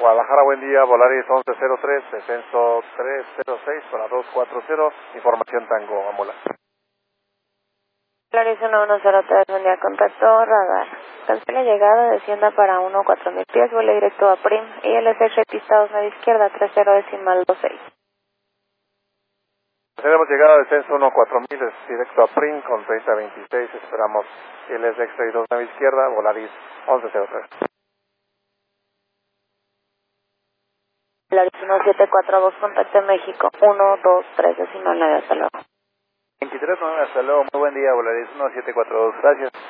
Guadalajara, buen día, Volaris 1103, descenso 306 para 240, información Tango, Amula. Volaris 1103, buen día, contacto radar. Cancela llegada, descienda para 14000 pies, vuela directo a Prim, ILS pista 2 media izquierda, 30.26. Tenemos llegada, descenso 14000, es directo a Prim con 3026, esperamos ILS extra y 2 media izquierda, Volaris 1103. Volaris 1742, contacto México, 123 decimal 9, hasta luego. 23.9, hasta luego, muy buen día, Volaris 1742, gracias.